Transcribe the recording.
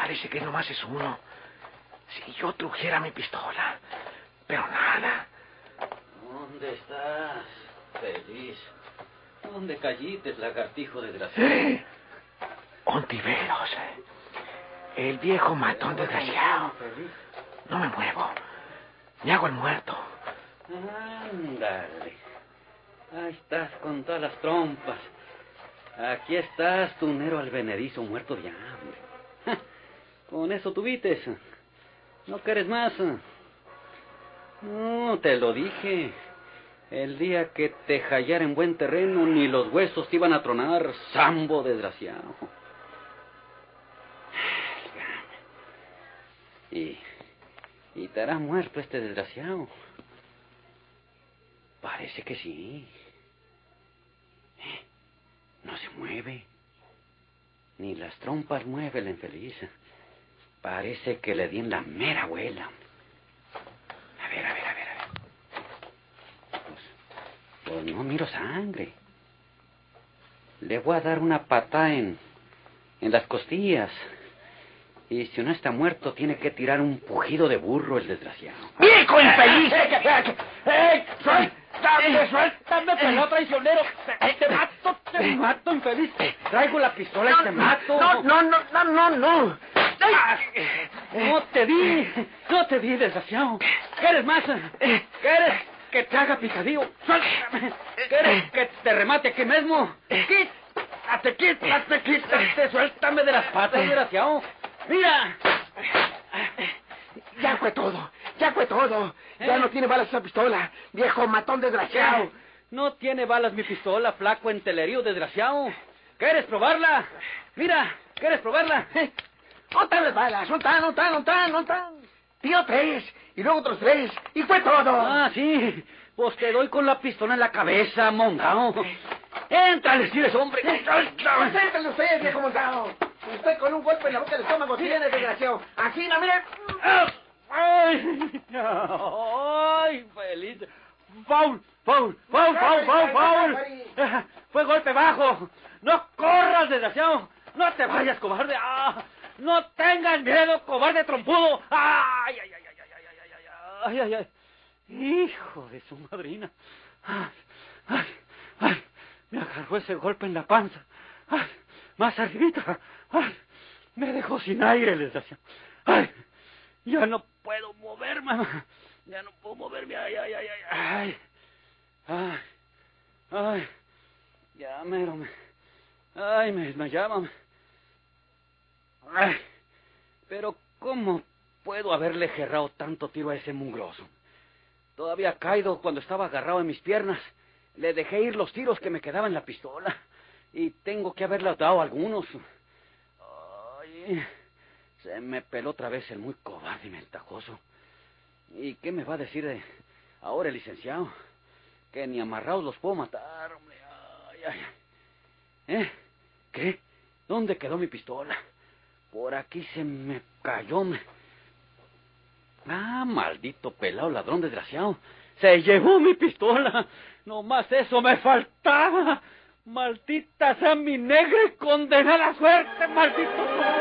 parece que nomás es uno. Si yo trujera mi pistola, pero nada. ¿Dónde estás, feliz? ¿Dónde callites, lagartijo desgraciado? Ontiveros. El viejo matón desgraciado. No me muevo. Me hago el muerto. Ándale. Ahí estás con todas las trompas. Aquí estás, tunero alvenedizo, muerto de hambre. Con eso tuvites. No quieres más. No, te lo dije. El día que te hallara en buen terreno, ni los huesos te iban a tronar, sambo desgraciado. ¿Y te hará muerto este desgraciado? Parece que sí. No se mueve. Ni las trompas mueve el infeliz. Parece que le di en la mera abuela. A ver. Pues no miro sangre. Le voy a dar una patada en las costillas. Y si no está muerto, tiene que tirar un pujido de burro el desgraciado. ¡Viejo infeliz! ¡Suéltame, pelado traicionero! ¡Te mato, infeliz! Traigo la pistola y te mato. No. No te vi, desgraciado. ¿Quieres más? ¿Quieres que te haga picadillo? Suéltame. ¿Quieres que te remate aquí mismo? Quítate, suéltame de las patas, desgraciado. ¡Mira! Ya fue todo. Ya no tiene balas esa pistola, viejo matón desgraciado. No tiene balas mi pistola, flaco entelerío desgraciado. ¿Quieres probarla? Mira, ¿quieres probarla? No están las balas, no están. Tiró 3, y luego otros 3, y fue todo. Ah, sí, pues te doy con la pistola en la cabeza, mondao. Éntrale, si eres hombre. Éntrale usted, viejo montado. Usted con un golpe en la boca del estómago tiene, desgraciado. Así, no, mire. ¡Ay, feliz! ¡Foul! Fue golpe bajo. No corras, desgraciado. No te vayas, cobarde. No tengas miedo, cobarde trompudo. ¡Ay! Hijo de su madrina. ¡Ay! Me agarró ese golpe en la panza. ¡Ay! Más arribita. ¡Ay! Me dejó sin aire, desgraciado. ¡Ay! Ya no puedo moverme. ¡Ay! Ya mero me... ¡Ay, me desmayaba! ¡Ay! Pero ¿cómo puedo haberle gerrado tanto tiro a ese mugroso? Todavía caído cuando estaba agarrado en mis piernas. Le dejé ir los tiros que me quedaban en la pistola. Y tengo que haberle dado algunos. ¡Ay! Se me peló otra vez el muy cobarde y ventajoso. ¿Y qué me va a decir ahora el licenciado? Que ni amarrados los puedo matar, hombre. Ay. ¿Qué? ¿Dónde quedó mi pistola? Por aquí se me cayó. Maldito pelado ladrón desgraciado. Se llevó mi pistola. Nomás eso me faltaba. Maldita sea mi negra y condenada suerte, maldito.